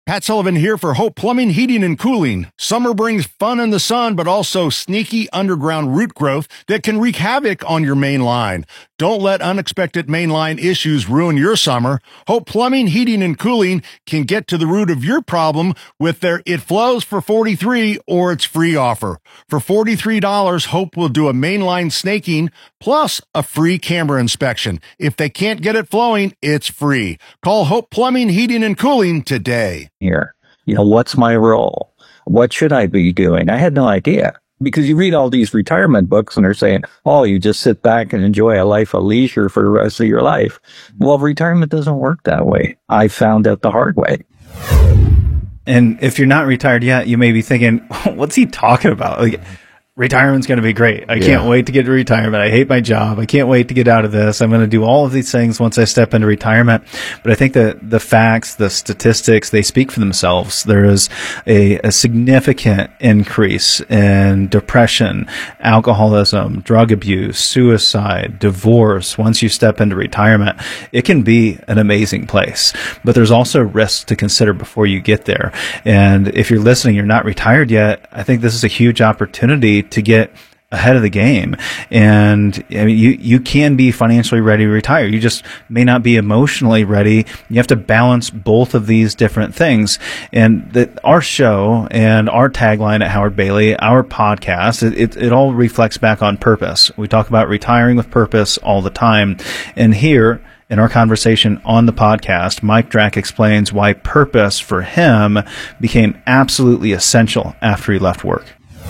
Pat Sullivan here for Hope Plumbing, Heating, and Cooling. Summer brings fun in the sun, but also sneaky underground root growth that can wreak havoc on your main line. Don't let unexpected mainline issues ruin your summer. Hope Plumbing, Heating, and Cooling can get to the root of your problem with their It Flows for $43 or It's Free offer. For $43, Hope will do a mainline snaking plus a free camera inspection. If they can't get it flowing, it's free. Call Hope Plumbing, Heating, and Cooling today. Here, what's my role? What should I be doing? I had no idea. Because you read all these retirement books and they're saying, oh, you just sit back and enjoy a life of leisure for the rest of your life. Well, retirement doesn't work that way. I found out the hard way. And if you're not retired yet, you may be thinking, what's he talking about? Like, retirement's going to be great. I can't wait to get to retirement. I hate my job. I can't wait to get out of this. I'm going to do all of these things once I step into retirement. But I think that the facts, the statistics, they speak for themselves. There is a significant increase in depression, alcoholism, drug abuse, suicide, divorce. Once you step into retirement, it can be an amazing place. But there's also risks to consider before you get there. And if you're listening, you're not retired yet, I think this is a huge opportunity to get ahead of the game. And I mean, you can be financially ready to retire. You just may not be emotionally ready. You have to balance both of these different things. And our show and our tagline at Howard Bailey, our podcast, it all reflects back on purpose. We talk about retiring with purpose all the time. And here, in our conversation on the podcast, Mike Drack explains why purpose for him became absolutely essential after he left work.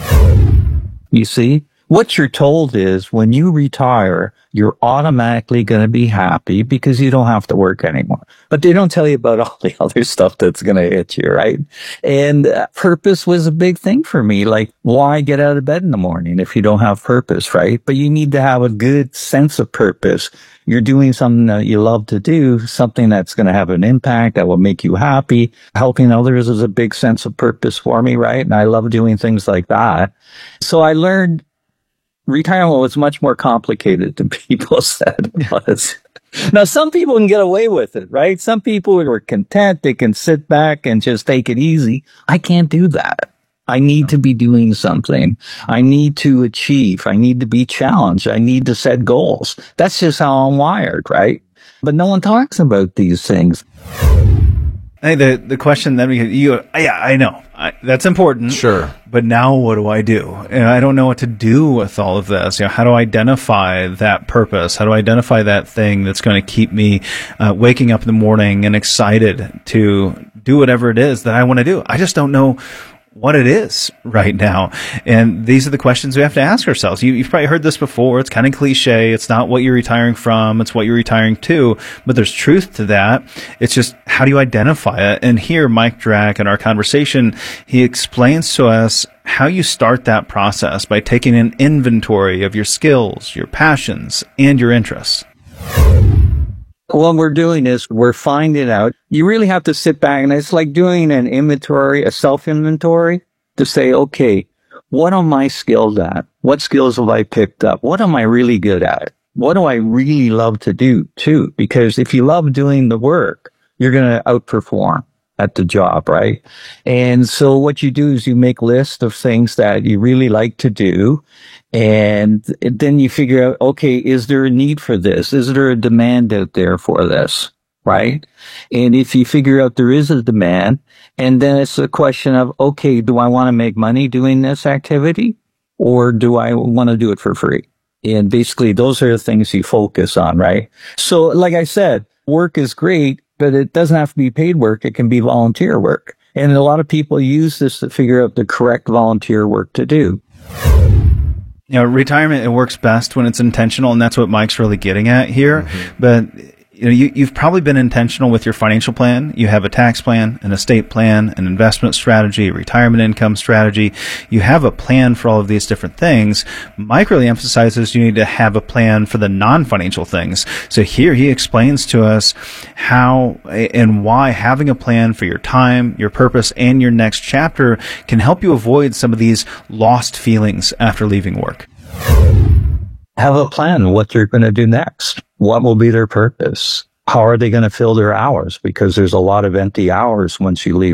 You see, what you're told is when you retire, you're automatically going to be happy because you don't have to work anymore. But they don't tell you about all the other stuff that's going to hit you, right? And purpose was a big thing for me. Like, why get out of bed in the morning if you don't have purpose, right? But you need to have a good sense of purpose. You're doing something that you love to do, something that's going to have an impact that will make you happy. Helping others is a big sense of purpose for me, right? And I love doing things like that. So I learned retirement was much more complicated than people said it was. Now, some people can get away with it, right? Some people are content. They can sit back and just take it easy. I can't do that. I need to be doing something. I need to achieve. I need to be challenged. I need to set goals. That's just how I'm wired, right? But no one talks about these things. Hey, the question then I know that's important. Sure. But now what do I do? And I don't know what to do with all of this. How do I identify that purpose? How do I identify that thing that's going to keep me waking up in the morning and excited to do whatever it is that I want to do? I just don't know what it is right now. And these are the questions we have to ask ourselves. You've probably heard this before. It's kind of cliche. It's not what you're retiring from. It's what you're retiring to. But there's truth to that. It's just, how do you identify it? And here, Mike Drack, in our conversation, he explains to us how you start that process by taking an inventory of your skills, your passions, and your interests. What we're doing is we're finding out. You really have to sit back, and it's like doing an inventory, a self-inventory, to say, okay, what am I skilled at? What skills have I picked up? What am I really good at? What do I really love to do too? Because if you love doing the work, you're going to outperform at the job, right? And so what you do is you make lists of things that you really like to do. And then you figure out, okay, is there a need for this? Is there a demand out there for this? Right? And if you figure out there is a demand, and then it's a question of, okay, do I want to make money doing this activity? Or do I want to do it for free? And basically, those are the things you focus on, right? So, like I said, work is great, but it doesn't have to be paid work. It can be volunteer work. And a lot of people use this to figure out the correct volunteer work to do. Retirement, it works best when it's intentional, and that's what Mike's really getting at here. Mm-hmm. But you've probably been intentional with your financial plan. You have a tax plan, an estate plan, an investment strategy, a retirement income strategy. You have a plan for all of these different things. Mike really emphasizes you need to have a plan for the non-financial things. So here he explains to us how and why having a plan for your time, your purpose, and your next chapter can help you avoid some of these lost feelings after leaving work. Have a plan what they're going to do next. What will be their purpose? How are they going to fill their hours? Because there's a lot of empty hours once you leave